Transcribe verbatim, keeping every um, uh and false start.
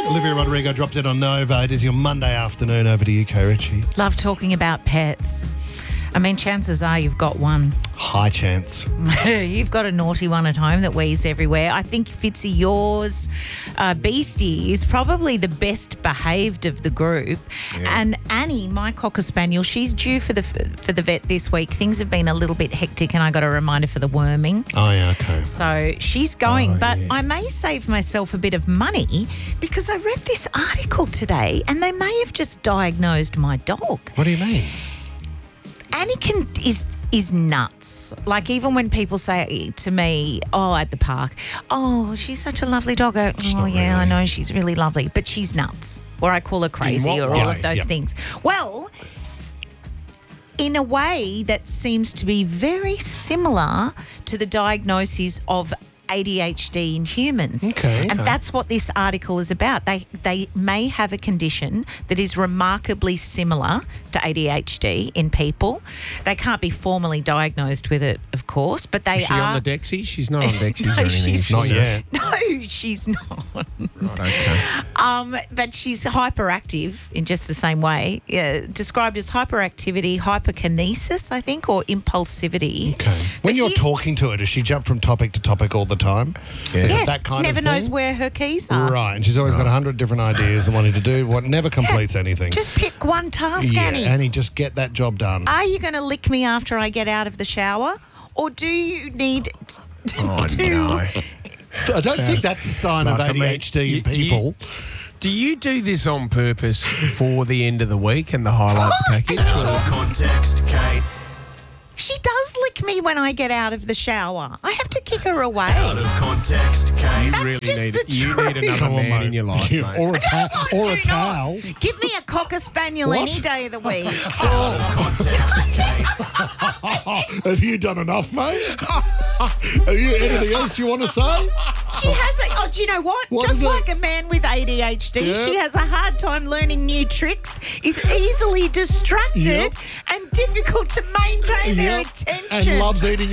Olivia Rodrigo dropped in on Nova. It is your Monday afternoon. Over to you, Kay Ritchie. Love talking about pets. I mean, chances are you've got one. High chance. You've got a naughty one at home that wheezes everywhere. I think, Fitzy, yours, uh, Beastie, is probably the best behaved of the group. Yeah. And Annie, my Cocker Spaniel, she's due for the for the vet this week. Things have been a little bit hectic, and I got a reminder for the worming. Oh, yeah, okay. So she's going, oh, but yeah. I may save myself a bit of money because I read this article today, and they may have just diagnosed my dog. What do you mean? Annie can, is is nuts. Like, even when people say to me, oh, at the park, oh, she's such a lovely dog. I go, oh, yeah, really. I know, she's really lovely. But she's nuts. Or I call her crazy or way? all of those Yep. things. Well, in a way that seems to be very similar to the diagnosis of A D H D in humans. Okay, And okay. that's what this article is about. They they may have a condition that is remarkably similar to A D H D in people. They can't be formally diagnosed with it, of course, but they Is she are. on the Dexy? She's not on Dexys No, or anything. she's Not yet. No, she's not. Right, okay. Um, but she's hyperactive in just the same way. Yeah, described as hyperactivity, hyperkinesis, I think, or impulsivity. Okay. When But you're you- talking to her, does she jump from topic to topic all the time? Yeah. Is Yes, it that kind never of thing? knows where her keys are. Right, and she's always got a hundred different ideas and wanting to do what never completes anything. Just pick one task, yeah, Annie. Annie, just get that job done. Are you going to lick me after I get out of the shower? Or do you need t- Oh, to... no. I don't think that's a sign of Like, I A D H D mean, in you- people. Do you do this on purpose for the end of the week and the highlights package? Out of context, Kate. She does lick me when I get out of the shower. I have to kick her away. Out of context, Kate. You That's really just need the you truth. need another Come on, man mate. in your life, You- mate. or a, ta- I or a do towel. not. Give me a Cocker Spaniel What? any day of the week. Out of context, Kate. Have you done enough, mate? Have you anything else you want to say? She has a... Oh, do you know what? What Just is it? like a man with A D H D, Yeah. she has a hard time learning new tricks, is easily distracted Yep. and difficult to maintain their Yep. attention. And loves eating